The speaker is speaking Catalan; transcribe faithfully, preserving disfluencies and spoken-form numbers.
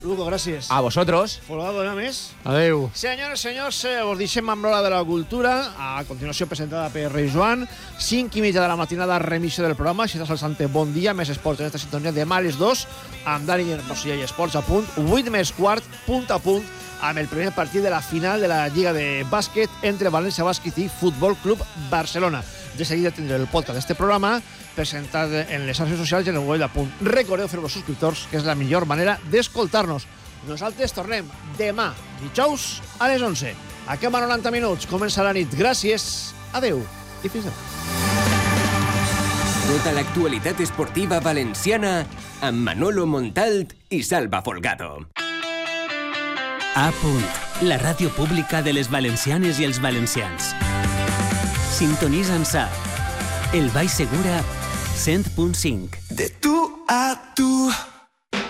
Lugo, gràcies. A vosotros. Folgado ja més. Adeu. Senyores i senyors, eh, us deixem amb l'hora de la cultura. A continuació, presentada per Rei Joan. cinc i mitja de la matinada, remissió del programa. Si estàs al Sante, bon dia. Més esports en esta sintonia de demà a les dos. Amb Dani Hermosilla i Esports a punt. vuit més quart, punt a punt, amb el primer partit de la final de la Lliga de Bàsquet entre València Bàsquet i Futbol Club Barcelona. De seguida tindré el podcast d'este programa presentat en les xarxes socials i en el web de Punt. Recordeu fer-vos subscriptors, que és la millor manera d'escoltar-nos. Nosaltres tornem demà, dijous, a les onze. Acaba noranta minuts, comença la nit. Gràcies, adeu i fins demà. Tota l'actualitat esportiva valenciana amb Manolo Montalt i Salva Folgado. A punt, la ràdio pública de les valencianes i els valencians. Sintonitza'ns a El Baix Segura cent punt cinc. De tu a